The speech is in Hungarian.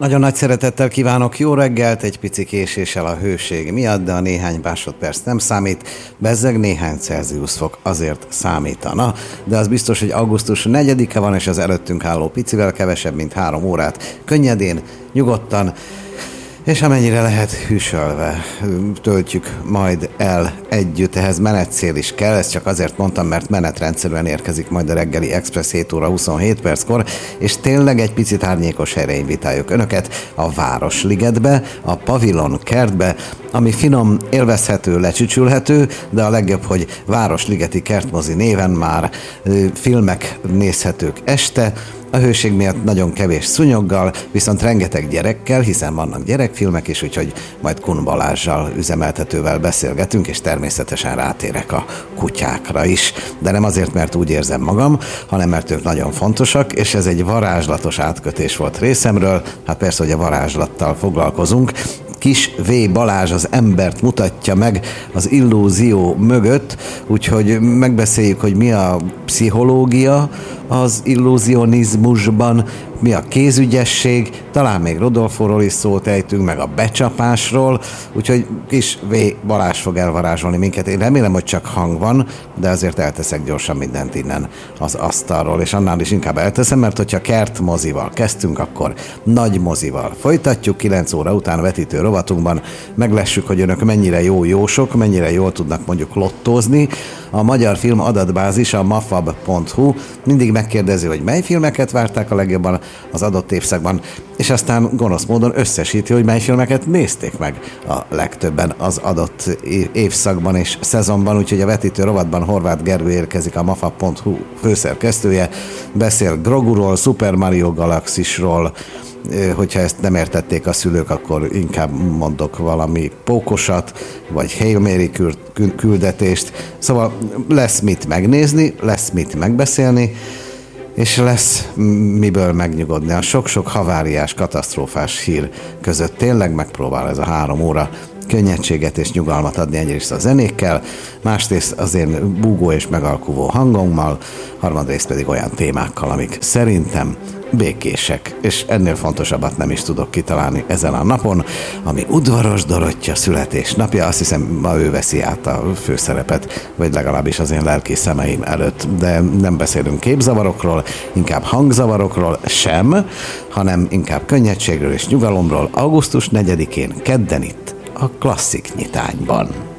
Nagyon nagy szeretettel kívánok jó reggelt, egy pici késéssel a hőség miatt, de a néhány másodperc nem számít, bezzeg néhány Celsius fok azért számítana, de az biztos, hogy augusztus 4-e van, és az előttünk álló picivel kevesebb, mint 3 órát könnyedén, nyugodtan, és amennyire lehet hűsölve töltjük majd el együtt, ehhez menetcél is kell, ezt csak azért mondtam, mert menetrendszerűen érkezik majd a reggeli Express 7 óra 27 perckor, és tényleg egy picit árnyékos helyre invitáljuk Önöket a Városligetbe, a Pavilon kertbe, ami finom, élvezhető, lecsücsülhető, de a legjobb, hogy Városligeti Kertmozi néven már filmek nézhetők este, a hőség miatt nagyon kevés szúnyoggal, viszont rengeteg gyerekkel, hiszen vannak gyerekfilmek is, úgyhogy majd Kun Balázssal, üzemeltetővel beszélgetünk, és természetesen rátérek a kutyákra is. De nem azért, mert úgy érzem magam, hanem mert ők nagyon fontosak, és ez egy varázslatos átkötés volt részemről. Hát persze, hogy a varázslattal foglalkozunk. Kis V. Balázs az embert mutatja meg az illúzió mögött, úgyhogy megbeszéljük, hogy mi a pszichológia az illúzionizmusban, mi a kézügyesség, talán még Rodolfóról is szót ejtünk, meg a becsapásról, úgyhogy Kis V. Balázs fog elvarázsolni minket. Én remélem, hogy csak hang van, de azért elteszek gyorsan mindent innen az asztalról, és annál is inkább elteszem, mert hogyha kertmozival kezdtünk, akkor nagy mozival folytatjuk, 9 óra után vetítő rovatunkban meglessük, hogy Önök mennyire jó jósok, mennyire jól tudnak mondjuk lottózni. A Magyar Film Adatbázis, a mafab.hu mindig megkérdezi, hogy mely filmeket várták a legjobban az adott évszakban, és aztán gonosz módon összesíti, hogy mely filmeket nézték meg a legtöbben az adott évszakban és szezonban, úgyhogy a vetítő rovatban Horváth Gergő érkezik, a mafab.hu főszerkesztője, beszél Groguról, Super Mario Galaxisról, hogyha ezt nem értették a szülők, akkor inkább mondok valami pókosat, vagy Hail Mary küldetést. Szóval lesz mit megnézni, lesz mit megbeszélni, és lesz miből megnyugodni. A sok-sok haváriás, katasztrófás hír között tényleg megpróbál ez a 3 óra könnyedséget és nyugalmat adni, egyrészt a zenékkel, másrészt az én búgó és megalkuvó hangommal, harmadrészt pedig olyan témákkal, amik szerintem békések, és ennél fontosabbat nem is tudok kitalálni ezen a napon, ami Udvaros Dorottya születésnapja. Azt hiszem, ma ő veszi át a főszerepet, vagy legalábbis az én lelki szemeim előtt, de nem beszélünk képzavarokról, inkább hangzavarokról sem, hanem inkább könnyedségről és nyugalomról augusztus 4-én kedden itt a Klasszik Nyitányban.